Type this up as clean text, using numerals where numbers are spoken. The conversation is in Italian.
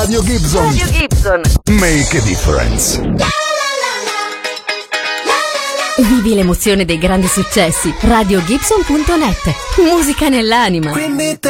Radio Gibson. Radio Gibson. Make a difference. Vivi l'emozione dei grandi successi. RadioGibson.net. Musica nell'anima. Quindi